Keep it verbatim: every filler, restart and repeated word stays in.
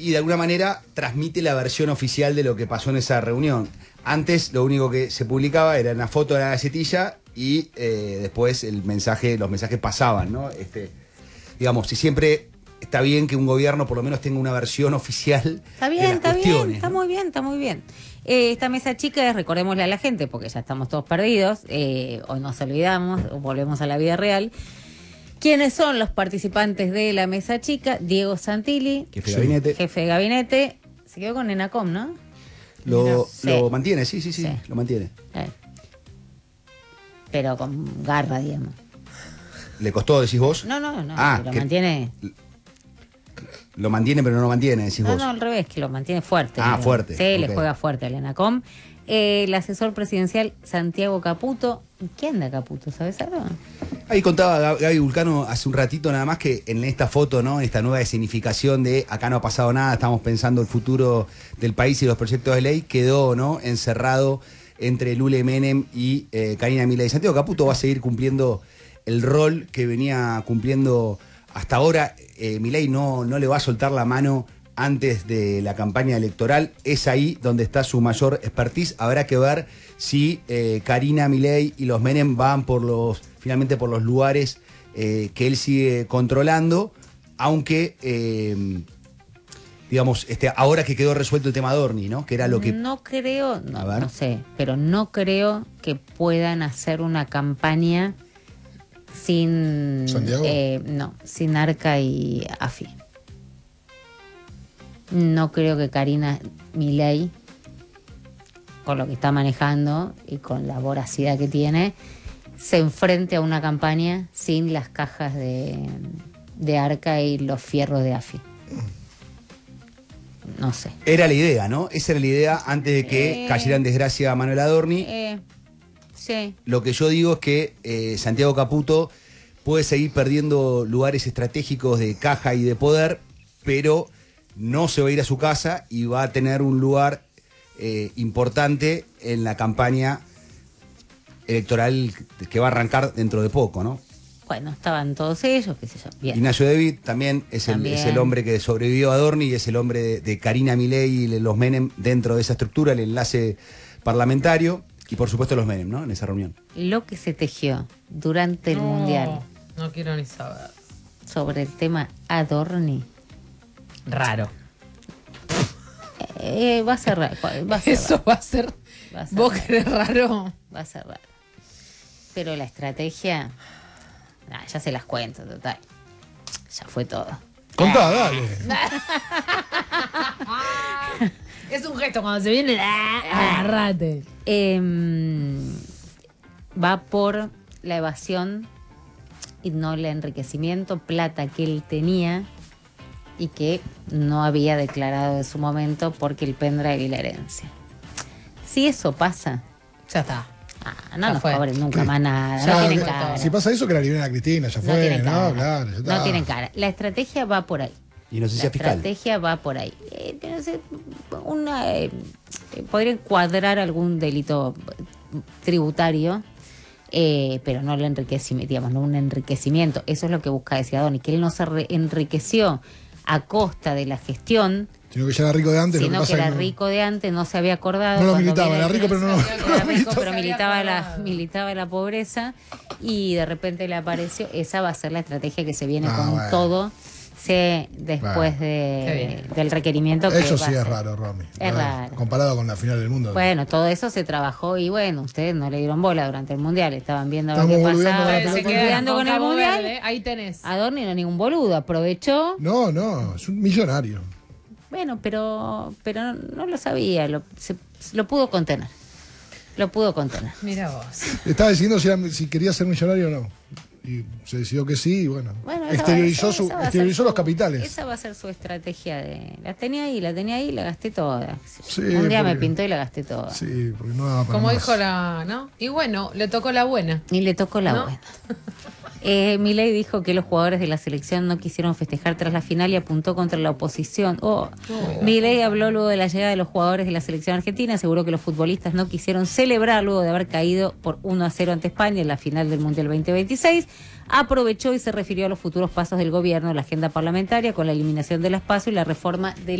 y de alguna manera transmite la versión oficial de lo que pasó en esa reunión. Antes lo único que se publicaba era una foto de la gacetilla y eh, después el mensaje, los mensajes pasaban, ¿no? Este, digamos, si siempre está bien que un gobierno por lo menos tenga una versión oficial. Está bien, de las está cuestiones, bien, está ¿no? muy bien, está muy bien. Eh, esta mesa chica es, recordémosle a la gente, porque ya estamos todos perdidos, eh, o nos olvidamos, o volvemos a la vida real. ¿Quiénes son los participantes de la mesa chica? Diego Santilli, Jefe de gabinete. jefe de gabinete, se quedó con ENACOM, ¿no? Lo, Sí. lo mantiene, sí, sí, sí, Sí. lo mantiene. Eh. Pero con garra, digamos. ¿Le costó, decís vos? No, no, no, Ah, que lo que- mantiene... Lo mantiene, pero no lo mantiene, decís No, vos. no, al revés, que lo mantiene fuerte. Ah, digamos. fuerte, Sí, le ok. juega fuerte al ENACOM. Eh, el asesor presidencial Santiago Caputo. ¿Qué anda Caputo? ¿Sabes algo? Ahí contaba Gab- Gaby Vulcano hace un ratito nada más que en esta foto, ¿no? Esta nueva escenificación de acá no ha pasado nada, estamos pensando el futuro del país y los proyectos de ley, quedó, ¿no? Encerrado entre Lule Menem y eh, Karina Milei. Santiago Caputo va a seguir cumpliendo el rol que venía cumpliendo hasta ahora. Eh, Milei no, no le va a soltar la mano antes de la campaña electoral. Es ahí donde está su mayor expertise. Habrá que ver si eh, Karina Milei y los Menem van por los, finalmente por los lugares eh, que él sigue controlando, aunque eh, digamos, este, ahora que quedó resuelto el tema Adorni, ¿no? Que era lo que... No creo, no, A ver. no sé, pero no creo que puedan hacer una campaña sin... ¿Santiago? eh, no, sin Arca y AFI. No creo que Karina Milei, con lo que está manejando y con la voracidad que tiene, se enfrente a una campaña sin las cajas de, de Arca y los fierros de AFI. No sé. Era la idea, ¿no? Esa era la idea antes de que Eh. cayera en desgracia Manuel Adorni. Eh, sí. Lo que yo digo es que eh, Santiago Caputo puede seguir perdiendo lugares estratégicos de caja y de poder, pero no se va a ir a su casa y va a tener un lugar eh, importante en la campaña electoral que va a arrancar dentro de poco, ¿no? Bueno, estaban todos ellos, qué sé yo. Bien. Ignacio David también es, el, También. es el hombre que sobrevivió a Adorni y es el hombre de, de Karina Milei y de los Menem dentro de esa estructura, el enlace parlamentario y por supuesto los Menem, ¿no? En esa reunión. Lo que se tejió durante el No, Mundial No quiero ni saber. sobre el tema Adorni Raro. eh, va a ser raro. Va a ser Eso raro, va a ser. va a ser ¿Vos raro, querés raro? va a ser raro. Pero la estrategia, nah, ya se las cuento, total. Ya fue todo. Contá, dale. Es un gesto cuando se viene. Agarrate. Em, va por la evasión y no el enriquecimiento, plata que él tenía y que no había declarado en su momento porque el pendrive y la herencia. Si eso pasa, Ya está. ah, no Ya nos fue. cobren nunca más nada, Ya, no tienen que- cara. Si pasa eso, que la liberen a Cristina, ya No fue, tienen ¿no? cara. Claro, ya está. No tienen cara. La estrategia va por ahí. Y no sé si La es fiscal. estrategia va por ahí. Eh, no sé, una, eh, eh, podría encuadrar algún delito tributario, eh, pero no el enriquecimiento, digamos, no un enriquecimiento. Eso es lo que busca decir Adorni, que él no se re- enriqueció a costa de la gestión, Sino que ya era rico de antes, lo que sino pasa que era no- rico de antes, no se había acordado. No lo cuando militaba, viene era el- rico, pero no, no, Era no lo rico, militaba. pero militaba la, acordado. militaba la pobreza y de repente le apareció. Esa va a ser la estrategia que se viene Ah, con bueno. todo. Sí, después Qué de, bien. del requerimiento que Eso va sí a es ser. raro, Romy. Es A ver, raro. Comparado con la final del mundo. Bueno, todo eso se trabajó y bueno, ustedes no le dieron bola durante el Mundial, estaban viendo Estamos lo que boludeando pasaba, con la Se pelota. estaban queda boludeando con el Cabo Mundial. Verde, ahí tenés. Adorni no es ningún boludo, aprovechó. No, no, es un millonario. Bueno, pero pero no lo sabía, lo, se- lo pudo contener. Lo pudo contener. Mira vos. Estaba decidiendo si, era- si quería ser millonario o no. Y se decidió que sí, y bueno. Bueno, esa exteriorizó, va- su, esa va a ser exteriorizó su- los capitales. Esa va a ser su estrategia de... La tenía ahí, la tenía ahí, la gasté toda. Sí, Un día me porque- pintó y la gasté toda. Sí, porque no daba para Como más. dijo la. ¿No? Y bueno, le tocó la buena. Y le tocó la ¿No? buena. Eh, Milei dijo que los jugadores de la selección no quisieron festejar tras la final y apuntó contra la oposición. Oh. Milei habló luego de la llegada de los jugadores de la selección argentina, aseguró que los futbolistas no quisieron celebrar luego de haber caído por uno a cero ante España en la final del Mundial veinte veintiséis. Aprovechó y se refirió a los futuros pasos del gobierno, la agenda parlamentaria con la eliminación del espacio y la reforma del